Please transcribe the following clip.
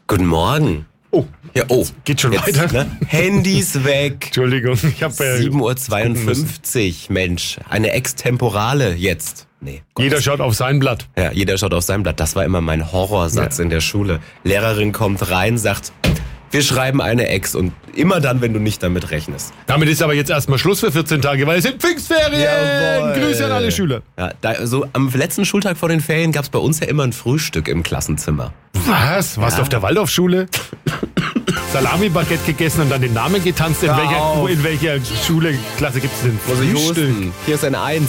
Guten Morgen. Oh, Ja, geht schon jetzt, weiter. Ne? Handys weg. Entschuldigung, ich habe 7:52 Uhr, Mensch. Eine Extemporale jetzt. Nee. Jeder schaut auf sein Blatt. Ja, jeder schaut auf sein Blatt. Das war immer mein Horrorsatz in der Schule. Lehrerin kommt rein, sagt, wir schreiben eine Ex und immer dann, wenn du nicht damit rechnest. Damit ist aber jetzt erstmal Schluss für 14 Tage, weil es sind Pfingstferien. Jawohl. Grüße an alle Schüler. Ja, so am letzten Schultag vor den Ferien gab's bei uns ja immer ein Frühstück im Klassenzimmer. Was? Warst du auf der Waldorfschule? Salami-Baguette gegessen und dann den Namen getanzt? In welcher Schule, Klasse gibt's denn Muss ich Frühstück? husten. Hier ist ein Eins.